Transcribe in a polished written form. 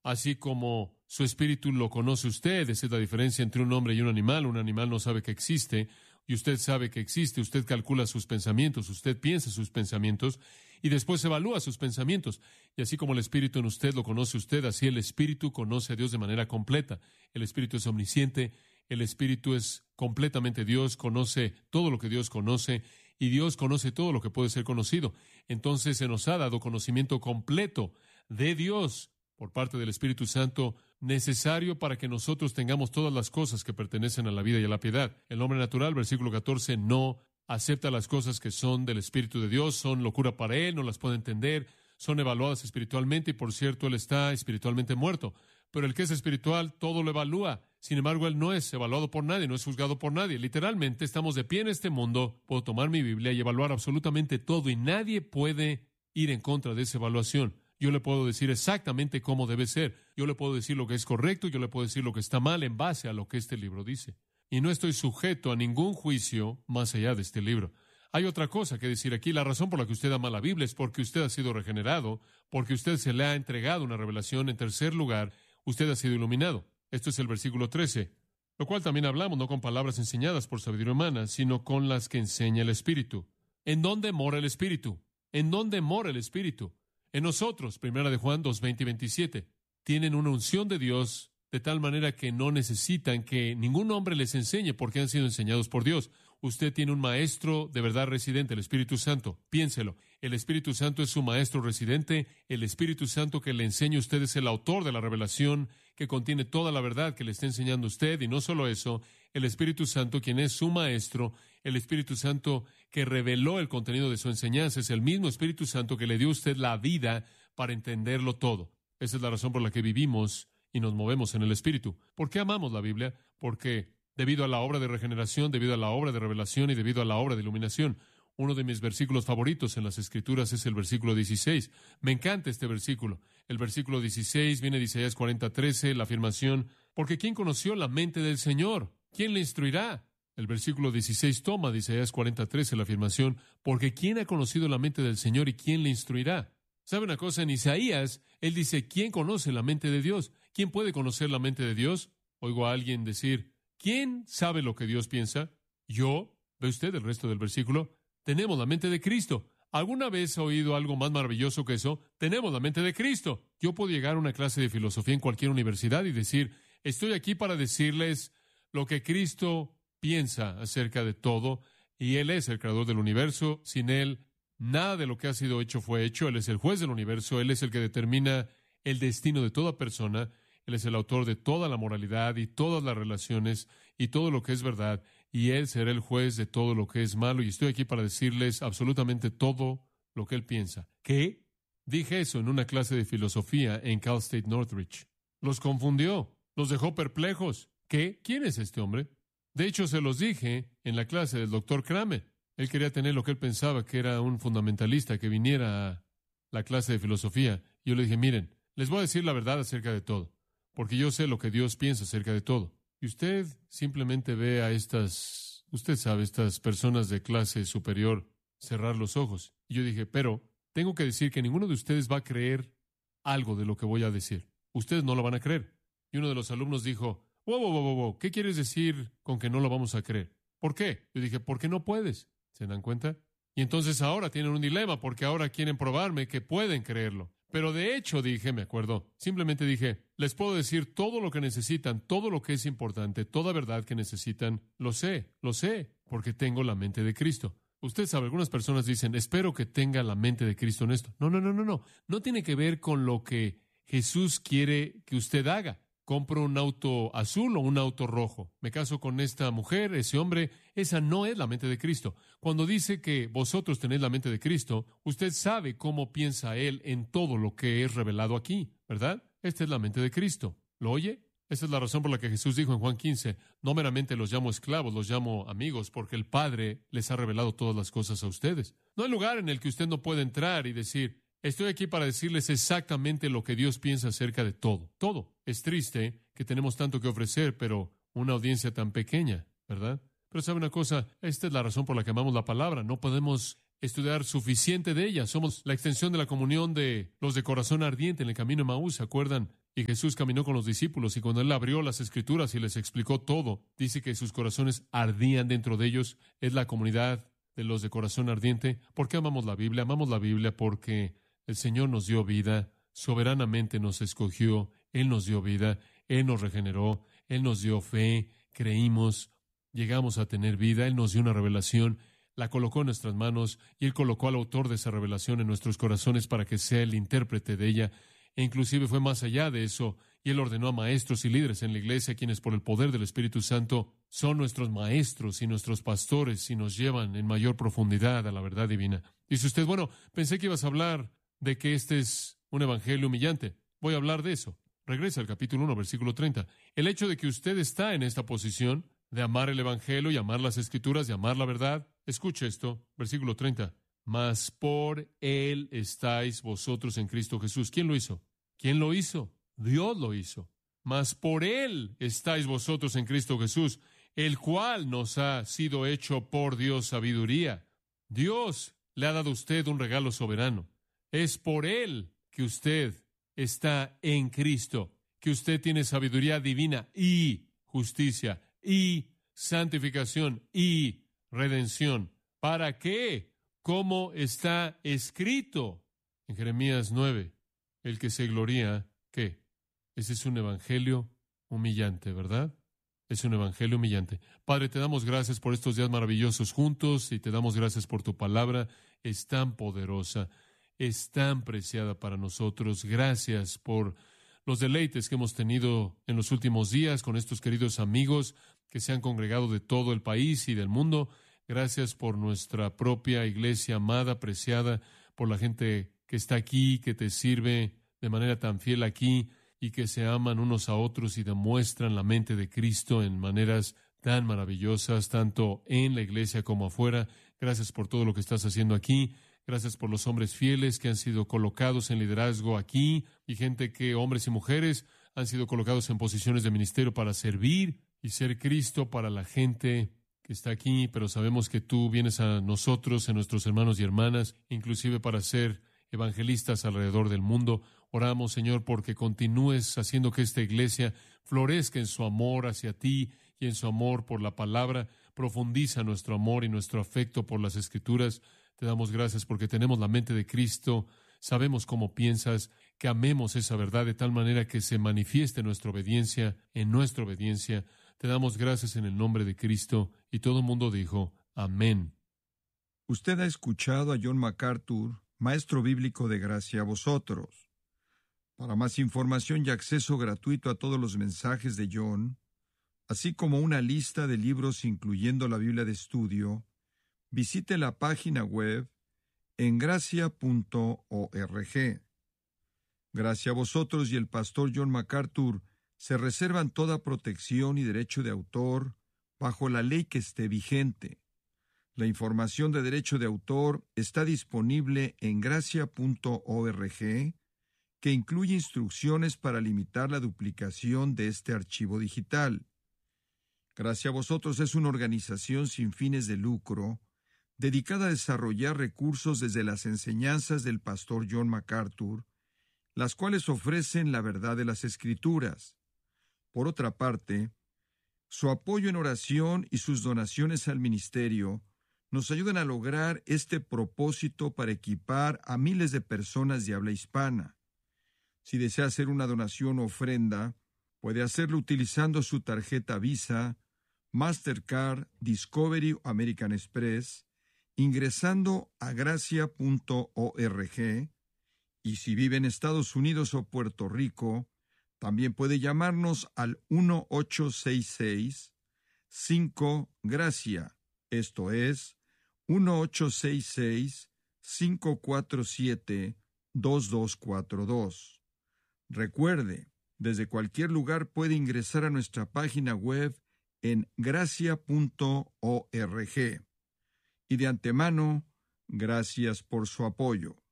así como su espíritu lo conoce usted. Esa es la diferencia entre un hombre y un animal. Un animal no sabe que existe, y usted sabe que existe. Usted calcula sus pensamientos, usted piensa sus pensamientos, y después evalúa sus pensamientos. Y así como el espíritu en usted lo conoce usted, así el espíritu conoce a Dios de manera completa. El espíritu es omnisciente, el espíritu es completamente Dios, conoce todo lo que Dios conoce, y Dios conoce todo lo que puede ser conocido. Entonces se nos ha dado conocimiento completo de Dios por parte del Espíritu Santo, necesario para que nosotros tengamos todas las cosas que pertenecen a la vida y a la piedad. El hombre natural, versículo 14, no acepta las cosas que son del Espíritu de Dios, son locura para él, no las puede entender, son evaluadas espiritualmente, y por cierto, él está espiritualmente muerto. Pero el que es espiritual, todo lo evalúa. Sin embargo, él no es evaluado por nadie, no es juzgado por nadie. Literalmente, estamos de pie en este mundo, puedo tomar mi Biblia y evaluar absolutamente todo, y nadie puede ir en contra de esa evaluación. Yo le puedo decir exactamente cómo debe ser. Yo le puedo decir lo que es correcto, yo le puedo decir lo que está mal en base a lo que este libro dice. Y no estoy sujeto a ningún juicio más allá de este libro. Hay otra cosa que decir aquí. La razón por la que usted ama la Biblia es porque usted ha sido regenerado, porque usted se le ha entregado una revelación. En tercer lugar, usted ha sido iluminado. Esto es el versículo 13, lo cual también hablamos, no con palabras enseñadas por sabiduría humana, sino con las que enseña el Espíritu. ¿En dónde mora el Espíritu? ¿En dónde mora el Espíritu? En nosotros, 1 de Juan 2, 20 y 27. Tienen una unción de Dios de tal manera que no necesitan que ningún hombre les enseñe porque han sido enseñados por Dios. Usted tiene un maestro de verdad residente, el Espíritu Santo. Piénselo. El Espíritu Santo es su maestro residente. El Espíritu Santo que le enseña a usted es el autor de la revelación que contiene toda la verdad que le está enseñando a usted. Y no solo eso, el Espíritu Santo, quien es su maestro, el Espíritu Santo que reveló el contenido de su enseñanza, es el mismo Espíritu Santo que le dio a usted la vida para entenderlo todo. Esa es la razón por la que vivimos y nos movemos en el Espíritu. ¿Por qué amamos la Biblia? Porque debido a la obra de regeneración, debido a la obra de revelación y debido a la obra de iluminación. Uno de mis versículos favoritos en las Escrituras es el versículo 16. Me encanta este versículo. El versículo 16 viene de Isaías 40:13, la afirmación, porque ¿quién conoció la mente del Señor? ¿Quién le instruirá? El versículo 16 toma de Isaías 40:13 la afirmación, porque ¿quién ha conocido la mente del Señor y quién le instruirá? ¿Sabe una cosa? En Isaías, él dice, ¿quién conoce la mente de Dios? ¿Quién puede conocer la mente de Dios? Oigo a alguien decir, ¿quién sabe lo que Dios piensa? Yo. ¿Ve usted el resto del versículo? Tenemos la mente de Cristo. ¿Alguna vez ha oído algo más maravilloso que eso? Tenemos la mente de Cristo. Yo puedo llegar a una clase de filosofía en cualquier universidad y decir, estoy aquí para decirles lo que Cristo piensa acerca de todo, y Él es el creador del universo. Sin Él, nada de lo que ha sido hecho fue hecho. Él es el juez del universo. Él es el que determina el destino de toda persona. Él es el autor de toda la moralidad y todas las relaciones y todo lo que es verdad. Y Él será el juez de todo lo que es malo. Y estoy aquí para decirles absolutamente todo lo que Él piensa. ¿Qué? Dije eso en una clase de filosofía en Cal State Northridge. Los confundió. Los dejó perplejos. ¿Qué? ¿Quién es este hombre? De hecho, se los dije en la clase del Dr. Kramer. Él quería tener lo que él pensaba que era un fundamentalista que viniera a la clase de filosofía. Y yo le dije, miren, les voy a decir la verdad acerca de todo, porque yo sé lo que Dios piensa acerca de todo. Y usted simplemente ve a estas personas de clase superior cerrar los ojos. Y yo dije, pero tengo que decir que ninguno de ustedes va a creer algo de lo que voy a decir. Ustedes no lo van a creer. Y uno de los alumnos dijo, wow, ¿qué quieres decir con que no lo vamos a creer? ¿Por qué? Yo dije, ¿por qué no puedes? ¿Se dan cuenta? Y entonces ahora tienen un dilema, porque ahora quieren probarme que pueden creerlo. Pero de hecho dije, me acuerdo, simplemente dije, les puedo decir todo lo que necesitan, todo lo que es importante, toda verdad que necesitan, lo sé, porque tengo la mente de Cristo. Usted sabe, algunas personas dicen, espero que tenga la mente de Cristo en esto. No. No tiene que ver con lo que Jesús quiere que usted haga. Compro un auto azul o un auto rojo. Me caso con esta mujer, ese hombre. Esa no es la mente de Cristo. Cuando dice que vosotros tenéis la mente de Cristo, usted sabe cómo piensa Él en todo lo que es revelado aquí, ¿verdad? Esta es la mente de Cristo. ¿Lo oye? Esa es la razón por la que Jesús dijo en Juan 15, no meramente los llamo esclavos, los llamo amigos, porque el Padre les ha revelado todas las cosas a ustedes. No hay lugar en el que usted no pueda entrar y decir, estoy aquí para decirles exactamente lo que Dios piensa acerca de todo. Todo. Es triste que tenemos tanto que ofrecer, pero una audiencia tan pequeña, ¿verdad? Pero ¿sabe una cosa? Esta es la razón por la que amamos la palabra. No podemos estudiar suficiente de ella. Somos la extensión de la comunión de los de corazón ardiente en el camino de Maús, ¿se acuerdan? Y Jesús caminó con los discípulos, y cuando Él abrió las Escrituras y les explicó todo, dice que sus corazones ardían dentro de ellos. Es la comunidad de los de corazón ardiente. ¿Por qué amamos la Biblia? Amamos la Biblia porque el Señor nos dio vida, soberanamente nos escogió, Él nos dio vida, Él nos regeneró, Él nos dio fe, creímos, llegamos a tener vida, Él nos dio una revelación, la colocó en nuestras manos y Él colocó al autor de esa revelación en nuestros corazones para que sea el intérprete de ella. E inclusive fue más allá de eso, y Él ordenó a maestros y líderes en la iglesia, quienes por el poder del Espíritu Santo son nuestros maestros y nuestros pastores y nos llevan en mayor profundidad a la verdad divina. Dice usted, bueno, pensé que ibas a hablar de que este es un evangelio humillante. Voy a hablar de eso. Regresa al capítulo 1, versículo 30. El hecho de que usted está en esta posición de amar el evangelio y amar las Escrituras y amar la verdad, escuche esto, versículo 30. Mas por Él estáis vosotros en Cristo Jesús. ¿Quién lo hizo? ¿Quién lo hizo? Dios lo hizo. Mas por Él estáis vosotros en Cristo Jesús, el cual nos ha sido hecho por Dios sabiduría. Dios le ha dado a usted un regalo soberano. Es por Él que usted está en Cristo, que usted tiene sabiduría divina y justicia y santificación y redención. ¿Para qué? Como está escrito en Jeremías 9. El que se gloría, ¿qué? Ese es un evangelio humillante, ¿verdad? Es un evangelio humillante. Padre, te damos gracias por estos días maravillosos juntos y te damos gracias por tu palabra. Es tan poderosa, es tan preciada para nosotros. Gracias por los deleites que hemos tenido en los últimos días con estos queridos amigos que se han congregado de todo el país y del mundo. Gracias por nuestra propia iglesia amada, preciada, por la gente que está aquí, que te sirve de manera tan fiel aquí y que se aman unos a otros y demuestran la mente de Cristo en maneras tan maravillosas, tanto en la iglesia como afuera. Gracias por todo lo que estás haciendo aquí. Gracias por los hombres fieles que han sido colocados en liderazgo aquí y gente que, hombres y mujeres, han sido colocados en posiciones de ministerio para servir y ser Cristo para la gente que está aquí, pero sabemos que tú vienes a nosotros, a nuestros hermanos y hermanas, inclusive para ser evangelistas alrededor del mundo. Oramos, Señor, porque continúes haciendo que esta iglesia florezca en su amor hacia ti y en su amor por la palabra. Profundiza nuestro amor y nuestro afecto por las Escrituras. Te damos gracias porque tenemos la mente de Cristo, sabemos cómo piensas, que amemos esa verdad de tal manera que se manifieste nuestra obediencia, en nuestra obediencia. Te damos gracias en el nombre de Cristo. Y todo el mundo dijo, amén. Usted ha escuchado a John MacArthur, maestro bíblico de gracia a vosotros. Para más información y acceso gratuito a todos los mensajes de John, así como una lista de libros incluyendo la Biblia de estudio, visite la página web en gracia.org. Gracia a vosotros y el pastor John MacArthur se reservan toda protección y derecho de autor bajo la ley que esté vigente. La información de derecho de autor está disponible en gracia.org, que incluye instrucciones para limitar la duplicación de este archivo digital. Gracia a vosotros es una organización sin fines de lucro dedicada a desarrollar recursos desde las enseñanzas del pastor John MacArthur, las cuales ofrecen la verdad de las Escrituras. Por otra parte, su apoyo en oración y sus donaciones al ministerio nos ayudan a lograr este propósito para equipar a miles de personas de habla hispana. Si desea hacer una donación o ofrenda, puede hacerlo utilizando su tarjeta Visa, Mastercard, Discovery o American Express, ingresando a gracia.org, y si vive en Estados Unidos o Puerto Rico, también puede llamarnos al 1-866-5-GRACIA, esto es, 1-866-547-2242. Recuerde, desde cualquier lugar puede ingresar a nuestra página web en gracia.org. Y de antemano, gracias por su apoyo.